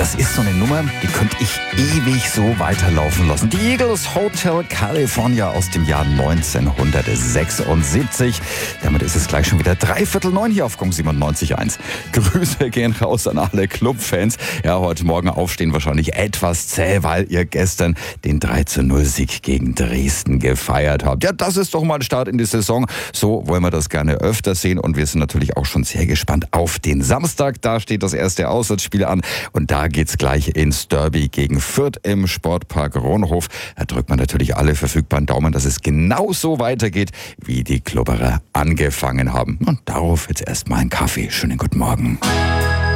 das ist so eine Nummer, die könnte ich ewig so weiterlaufen lassen. Die Eagles, Hotel California aus dem Jahr 1976. Damit ist es gleich schon wieder 8:45 hier auf KUNK 97.1. Grüße gehen raus an alle Clubfans. Ja, heute Morgen aufstehen wahrscheinlich etwas zäh, weil ihr gestern den 3:0-Sieg gegen Dresden gefeiert habt. Ja, das ist doch mal ein Start in die Saison. So wollen wir das gerne öfter sehen und wir sind natürlich auch schon sehr gespannt auf den Samstag. Da steht das erste Auswärtsspiel an und da geht's gleich ins Derby gegen Fürth im Sportpark Ronhof. Da drückt man natürlich alle verfügbaren Daumen, dass es genauso weitergeht, wie die Klubberer angefangen haben. Und darauf jetzt erstmal ein Kaffee. Schönen guten Morgen.